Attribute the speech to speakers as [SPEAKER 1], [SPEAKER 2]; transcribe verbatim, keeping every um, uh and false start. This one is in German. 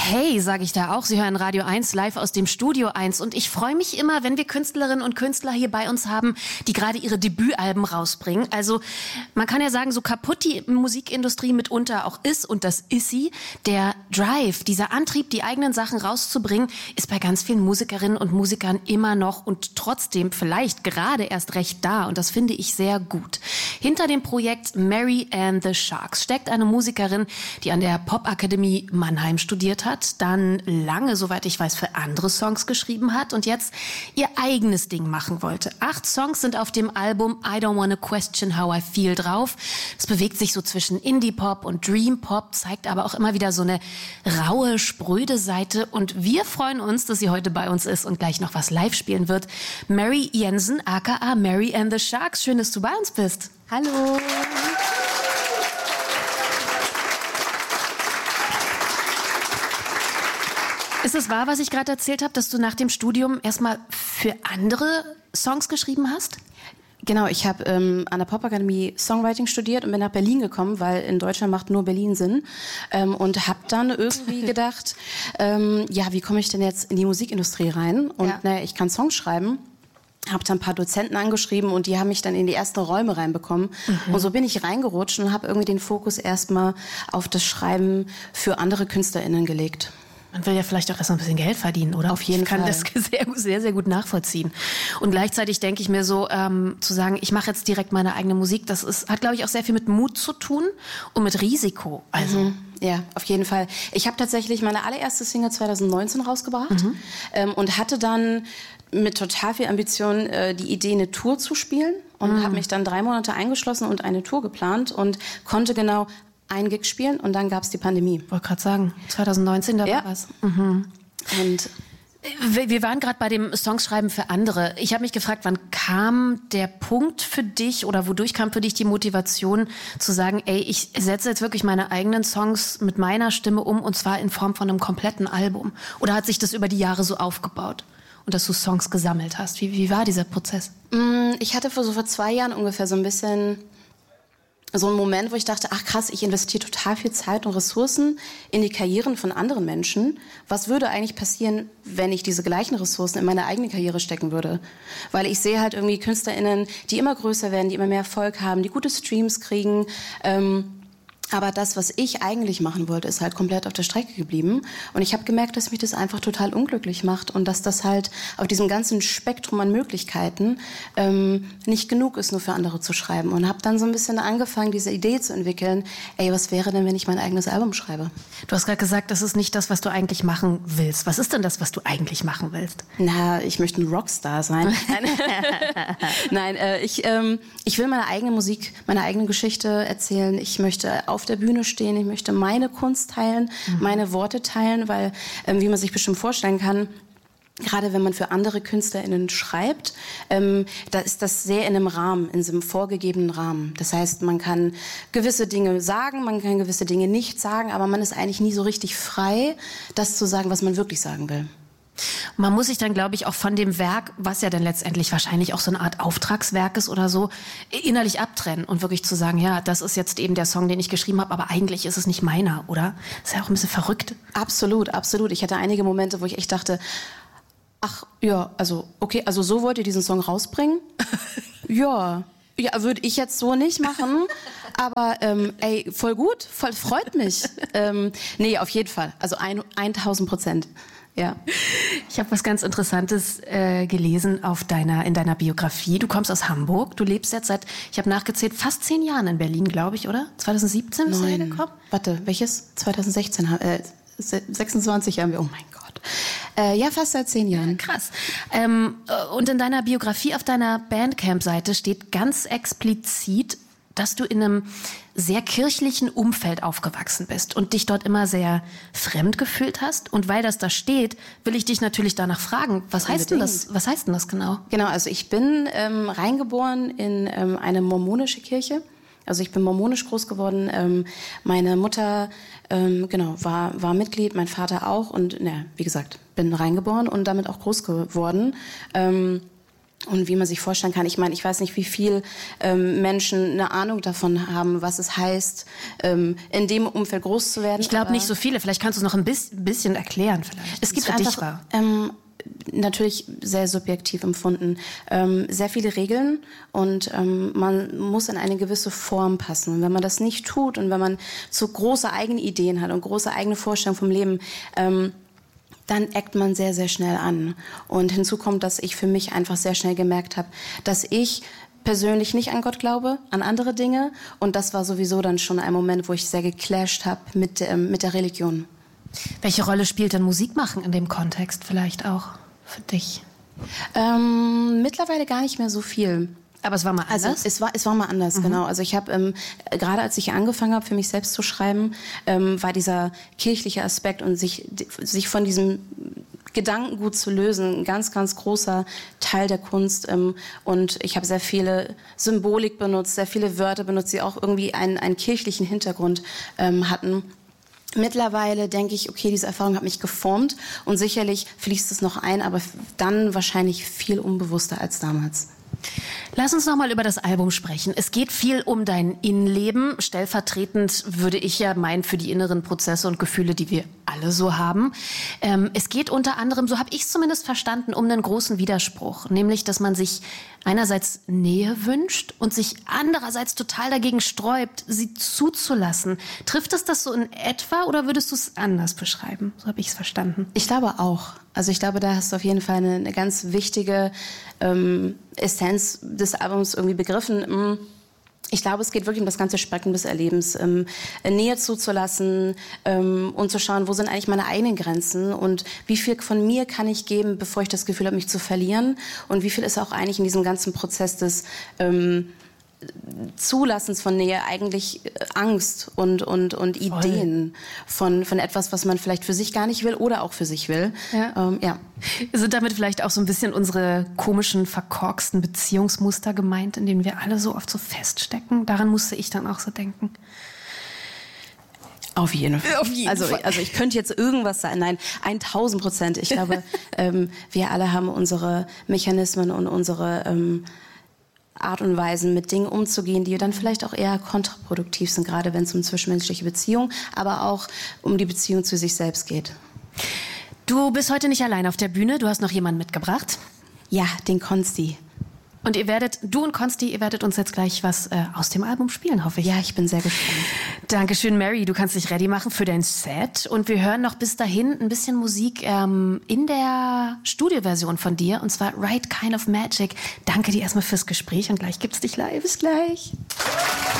[SPEAKER 1] Hey, sage ich da auch. Sie hören Radio eins live aus dem Studio eins. Und ich freue mich immer, wenn wir Künstlerinnen und Künstler hier bei uns haben, die gerade ihre Debütalben rausbringen. Also man kann ja sagen, so kaputt die Musikindustrie mitunter auch ist, und das ist sie, der Drive, dieser Antrieb, die eigenen Sachen rauszubringen, ist bei ganz vielen Musikerinnen und Musikern immer noch und trotzdem vielleicht gerade erst recht da. Und das finde ich sehr gut. Hinter dem Projekt Mary and the Sharks steckt eine Musikerin, die an der Popakademie Mannheim studiert hat, dann lange, soweit ich weiß, für andere Songs geschrieben hat und jetzt ihr eigenes Ding machen wollte. Acht Songs sind auf dem Album I Don't Wanna Question How I Feel drauf. Es bewegt sich so zwischen Indie-Pop und Dream-Pop, zeigt aber auch immer wieder so eine raue, spröde Seite. Und wir freuen uns, dass sie heute bei uns ist und gleich noch was live spielen wird. Mary Jensen, aka Mary and the Sharks. Schön, dass du bei uns bist.
[SPEAKER 2] Hallo.
[SPEAKER 1] Ist es wahr, was ich gerade erzählt habe, dass du nach dem Studium erstmal für andere Songs geschrieben hast?
[SPEAKER 2] Genau, ich habe ähm, an der Popakademie Songwriting studiert und bin nach Berlin gekommen, weil in Deutschland macht nur Berlin Sinn. Ähm, und habe dann irgendwie gedacht, ähm, ja, wie komme ich denn jetzt in die Musikindustrie rein? Und ja. naja, ich kann Songs schreiben. Habe dann ein paar Dozenten angeschrieben und die haben mich dann in die ersten Räume reinbekommen. Mhm. Und so bin ich reingerutscht und habe irgendwie den Fokus erstmal auf das Schreiben für andere KünstlerInnen gelegt.
[SPEAKER 1] Man will ja vielleicht auch erst mal ein bisschen Geld verdienen, oder?
[SPEAKER 2] Auf jeden Fall.
[SPEAKER 1] Ich kann das sehr, sehr, sehr gut nachvollziehen. Und gleichzeitig denke ich mir so, ähm, zu sagen, ich mache jetzt direkt meine eigene Musik, das ist, hat, glaube ich, auch sehr viel mit Mut zu tun und mit Risiko. Also
[SPEAKER 2] mhm. Ja, auf jeden Fall. Ich habe tatsächlich meine allererste Single zwanzig neunzehn rausgebracht mhm. ähm, und hatte dann mit total viel Ambition äh, die Idee, eine Tour zu spielen und mhm. habe mich dann drei Monate eingeschlossen und eine Tour geplant und konnte genau ein Gig spielen und dann gab es die Pandemie.
[SPEAKER 1] Ich wollte gerade sagen, zwanzig neunzehn, da
[SPEAKER 2] ja.
[SPEAKER 1] war was. Mhm.
[SPEAKER 2] Und
[SPEAKER 1] wir waren gerade bei dem Songschreiben für andere. Ich habe mich gefragt, wann kam der Punkt für dich oder wodurch kam für dich die Motivation zu sagen, ey, ich setze jetzt wirklich meine eigenen Songs mit meiner Stimme um und zwar in Form von einem kompletten Album? Oder hat sich das über die Jahre so aufgebaut und dass du Songs gesammelt hast? Wie, wie war dieser Prozess?
[SPEAKER 2] Ich hatte vor so vor zwei Jahren ungefähr so ein bisschen so ein Moment, wo ich dachte, ach krass, ich investiere total viel Zeit und Ressourcen in die Karrieren von anderen Menschen. Was würde eigentlich passieren, wenn ich diese gleichen Ressourcen in meine eigene Karriere stecken würde? Weil ich sehe halt irgendwie KünstlerInnen, die immer größer werden, die immer mehr Erfolg haben, die gute Streams kriegen, ähm, aber das, was ich eigentlich machen wollte, ist halt komplett auf der Strecke geblieben. Und ich habe gemerkt, dass mich das einfach total unglücklich macht und dass das halt auf diesem ganzen Spektrum an Möglichkeiten ähm, nicht genug ist, nur für andere zu schreiben. Und habe dann so ein bisschen angefangen, diese Idee zu entwickeln, ey, was wäre denn, wenn ich mein eigenes Album schreibe?
[SPEAKER 1] Du hast gerade gesagt, das ist nicht das, was du eigentlich machen willst. Was ist denn das, was du eigentlich machen willst?
[SPEAKER 2] Na, ich möchte ein Rockstar sein. Nein, Nein äh, ich, ähm, ich will meine eigene Musik, meine eigene Geschichte erzählen. Ich möchte auf der Bühne stehen, ich möchte meine Kunst teilen, mhm. meine Worte teilen, weil, ähm, wie man sich bestimmt vorstellen kann, gerade wenn man für andere KünstlerInnen schreibt, ähm, da ist das sehr in einem Rahmen, in so einem vorgegebenen Rahmen. Das heißt, man kann gewisse Dinge sagen, man kann gewisse Dinge nicht sagen, aber man ist eigentlich nie so richtig frei, das zu sagen, was man wirklich sagen will.
[SPEAKER 1] Man muss sich dann, glaube ich, auch von dem Werk, was ja dann letztendlich wahrscheinlich auch so eine Art Auftragswerk ist oder so, innerlich abtrennen und wirklich zu sagen, ja, das ist jetzt eben der Song, den ich geschrieben habe, aber eigentlich ist es nicht meiner, oder? Das ist ja auch ein bisschen verrückt.
[SPEAKER 2] Absolut, absolut. Ich hatte einige Momente, wo ich echt dachte, ach ja, also okay, also so wollt ihr diesen Song rausbringen? ja. Ja, würde ich jetzt so nicht machen, aber ähm, ey, voll gut, voll freut mich. ähm, nee, auf jeden Fall, also ein, tausend Prozent. Ja.
[SPEAKER 1] Ich habe was ganz Interessantes äh, gelesen auf deiner, in deiner Biografie. Du kommst aus Hamburg, du lebst jetzt seit, ich habe nachgezählt, fast zehn Jahren in Berlin, glaube ich, oder? zwanzig siebzehn bist du hergekommen?
[SPEAKER 2] Warte, welches? zwanzig sechzehn, äh, sechsundzwanzig haben wir, oh mein Gott. Äh, ja, fast seit zehn Jahren.
[SPEAKER 1] Ja, krass. Ähm, und in deiner Biografie auf deiner Bandcamp-Seite steht ganz explizit, dass du in einem sehr kirchlichen Umfeld aufgewachsen bist und dich dort immer sehr fremd gefühlt hast. Und weil das da steht, will ich dich natürlich danach fragen, was heißt denn das, was heißt denn das genau?
[SPEAKER 2] Genau, also ich bin ähm, reingeboren in ähm, eine mormonische Kirche. Also ich bin mormonisch groß geworden. Ähm, meine Mutter ähm, genau war war Mitglied, mein Vater auch und na, wie gesagt, bin reingeboren und damit auch groß geworden. Ähm, Und wie man sich vorstellen kann, ich meine, ich weiß nicht, wie viel ähm, Menschen eine Ahnung davon haben, was es heißt, ähm, in dem Umfeld groß zu werden.
[SPEAKER 1] Ich glaube nicht so viele. Vielleicht kannst du es noch ein bisschen erklären. Vielleicht,
[SPEAKER 2] es gibt einfach ähm, natürlich sehr subjektiv empfunden ähm, sehr viele Regeln und ähm, man muss in eine gewisse Form passen. Und wenn man das nicht tut und wenn man so große eigene Ideen hat und große eigene Vorstellungen vom Leben, ähm, dann eckt man sehr, sehr schnell an. Und hinzu kommt, dass ich für mich einfach sehr schnell gemerkt habe, dass ich persönlich nicht an Gott glaube, an andere Dinge. Und das war sowieso dann schon ein Moment, wo ich sehr geclasht habe mit, ähm, mit der Religion.
[SPEAKER 1] Welche Rolle spielt denn Musik machen in dem Kontext vielleicht auch für dich?
[SPEAKER 2] Ähm, mittlerweile gar nicht mehr so viel.
[SPEAKER 1] Aber es war mal anders?
[SPEAKER 2] Also es war, es war mal anders, mhm. genau. Also ich habe, ähm, gerade als ich angefangen habe, für mich selbst zu schreiben, ähm, war dieser kirchliche Aspekt und sich, sich von diesem Gedankengut zu lösen, ein ganz, ganz großer Teil der Kunst. Ähm, und ich habe sehr viele Symbolik benutzt, sehr viele Wörter benutzt, die auch irgendwie einen, einen kirchlichen Hintergrund ähm, hatten. Mittlerweile denke ich, okay, diese Erfahrung hat mich geformt und sicherlich fließt es noch ein, aber dann wahrscheinlich viel unbewusster als damals.
[SPEAKER 1] Lass uns noch mal über das Album sprechen. Es geht viel um dein Innenleben. Stellvertretend würde ich ja meinen für die inneren Prozesse und Gefühle, die wir alle so haben. Ähm, es geht unter anderem, so habe ich es zumindest verstanden, um einen großen Widerspruch. Nämlich, dass man sich einerseits Nähe wünscht und sich andererseits total dagegen sträubt, sie zuzulassen. Trifft es das so in etwa oder würdest du es anders beschreiben? So habe ich es verstanden.
[SPEAKER 2] Ich glaube auch. Also ich glaube, da hast du auf jeden Fall eine, eine ganz wichtige ähm, Essenz des Albums irgendwie begriffen. Ich glaube, es geht wirklich um das ganze Spektrum des Erlebens. Ähm, Nähe zuzulassen ähm, und zu schauen, wo sind eigentlich meine eigenen Grenzen und wie viel von mir kann ich geben, bevor ich das Gefühl habe, mich zu verlieren. Und wie viel ist auch eigentlich in diesem ganzen Prozess des ähm, Zulassens von Nähe eigentlich Angst und, und, und Ideen von, von etwas, was man vielleicht für sich gar nicht will oder auch für sich will.
[SPEAKER 1] Ja.
[SPEAKER 2] Ähm, ja.
[SPEAKER 1] Sind damit vielleicht auch so ein bisschen unsere komischen, verkorksten Beziehungsmuster gemeint, in denen wir alle so oft so feststecken? Daran musste ich dann auch so denken.
[SPEAKER 2] Auf jeden Fall.
[SPEAKER 1] Auf jeden
[SPEAKER 2] also,
[SPEAKER 1] Fall.
[SPEAKER 2] also ich könnte jetzt irgendwas sagen. Nein, tausend Prozent. Ich glaube, ähm, wir alle haben unsere Mechanismen und unsere ähm, Art und Weisen, mit Dingen umzugehen, die dann vielleicht auch eher kontraproduktiv sind, gerade wenn es um zwischenmenschliche Beziehungen, aber auch um die Beziehung zu sich selbst geht.
[SPEAKER 1] Du bist heute nicht allein auf der Bühne, du hast noch jemanden mitgebracht.
[SPEAKER 2] Ja, den Konsti.
[SPEAKER 1] Und ihr werdet, du und Konsti, ihr werdet uns jetzt gleich was äh, aus dem Album spielen, hoffe ich.
[SPEAKER 2] Ja, ich bin sehr gespannt.
[SPEAKER 1] Dankeschön, Mary. Du kannst dich ready machen für dein Set. Und wir hören noch bis dahin ein bisschen Musik ähm, in der Studioversion von dir. Und zwar Right Kind of Magic. Danke dir erstmal fürs Gespräch und gleich gibt's dich live.
[SPEAKER 2] Bis gleich.